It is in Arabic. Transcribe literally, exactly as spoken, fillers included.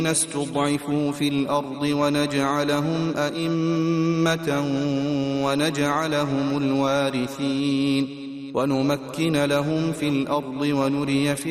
استضعفوا في الأرض ونجعلهم أئمة ونجعلهم الوارثين ونمكن لهم في الأرض ونري